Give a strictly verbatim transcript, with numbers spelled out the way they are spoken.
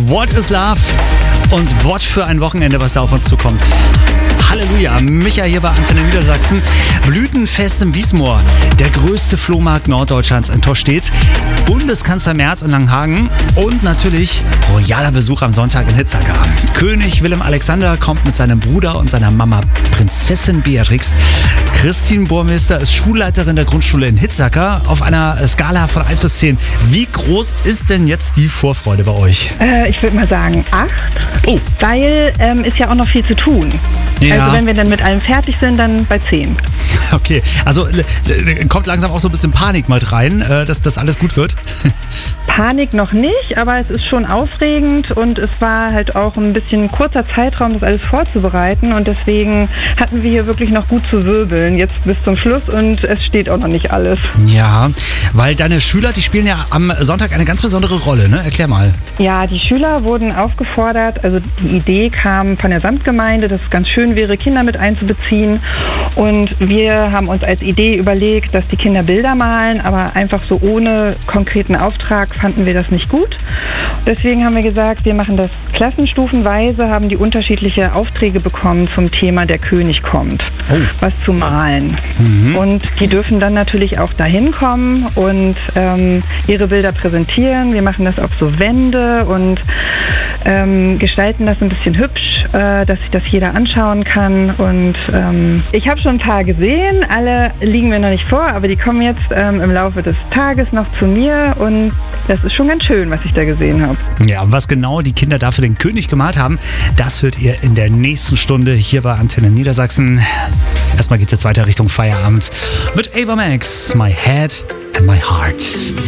What is Love? Und what für ein Wochenende, was da auf uns zukommt. Halleluja, Micha hier bei Antenne Niedersachsen. Blütenfest im Wiesmoor, der größte Flohmarkt Norddeutschlands in Tosch steht. Bundeskanzler Merz in Langhagen und natürlich royaler Besuch am Sonntag in Hitzacker. König Willem Alexander kommt mit seinem Bruder und seiner Mama Prinzessin Beatrix. Christine Burmester ist Schulleiterin der Grundschule in Hitzacker. Auf einer Skala von eins bis zehn. Wie groß ist denn jetzt die Vorfreude bei euch? Äh, ich würde mal sagen acht. Oh. Weil ähm, ist ja auch noch viel zu tun. Ja. Also wenn wir dann mit allem fertig sind, dann bei zehn. Okay, also äh, kommt langsam auch so ein bisschen Panik mal rein, äh, dass das alles gut wird. Panik noch nicht, aber es ist schon aufregend und es war halt auch ein bisschen kurzer Zeitraum, das alles vorzubereiten und deswegen hatten wir hier wirklich noch gut zu wirbeln, jetzt bis zum Schluss und es steht auch noch nicht alles. Ja, weil deine Schüler, die spielen ja am Sonntag eine ganz besondere Rolle, ne? Erklär mal. Ja, die Schüler wurden aufgefordert, also die Idee kam von der Samtgemeinde, dass es ganz schön wäre, Kinder mit einzubeziehen und wir haben uns als Idee überlegt, dass die Kinder Bilder malen, aber einfach so ohne konkreten Auftrag fanden wir das nicht gut. Deswegen haben wir gesagt, wir machen das klassenstufenweise, haben die unterschiedliche Aufträge bekommen zum Thema Der König kommt, oh. was zu malen. Mhm. Und die dürfen dann natürlich auch dahin kommen und ähm, ihre Bilder präsentieren. Wir machen das auf so Wände und ähm, gestalten das ein bisschen hübsch, äh, dass sich das jeder anschauen kann. Und ähm, ich habe schon ein paar gesehen, alle liegen mir noch nicht vor, aber die kommen jetzt ähm, im Laufe des Tages noch zu mir und das ist schon ganz schön, was ich da gesehen habe. Ja, und was genau die Kinder da für den König gemalt haben, das hört ihr in der nächsten Stunde hier bei Antenne Niedersachsen. Erstmal geht's jetzt weiter Richtung Feierabend mit Ava Max, My Head and My Heart.